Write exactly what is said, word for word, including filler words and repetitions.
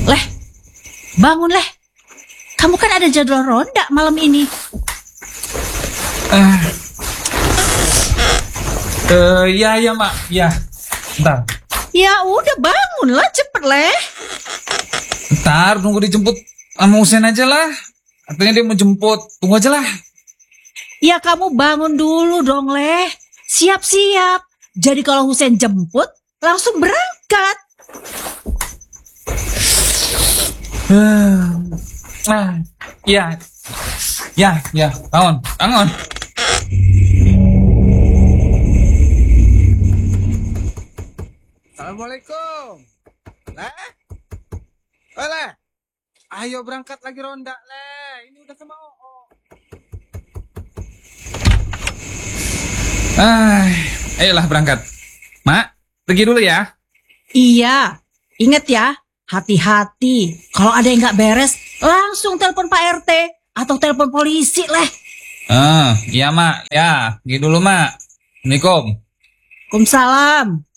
Leh, bangun Leh. Kamu kan ada jadwal ronda malam ini. Ah. Uh, ya, ya, Mak. Ya, bentar. Ya udah bangunlah cepet Leh. Bentar, tunggu dijemput sama Husen aja lah. Katanya dia mau jemput. Tunggu aja lah. Ya kamu bangun dulu dong Leh. Siap-siap. Jadi kalau Husen jemput, langsung berangkat. Ah, ya, ya, ya, bangun, bangun. Assalamualaikum. Leh, oh, Leh, ayo berangkat lagi ronda, Leh. Ini udah sama Oo. Ah, ayolah berangkat. Mak, pergi dulu ya. Iya, ingat ya, hati-hati. Kalau ada yang nggak beres, langsung telepon Pak R T atau telepon polisi Leh. Ah, iya Mak, ya, pergi dulu Mak. Assalamualaikum. Waalaikumsalam.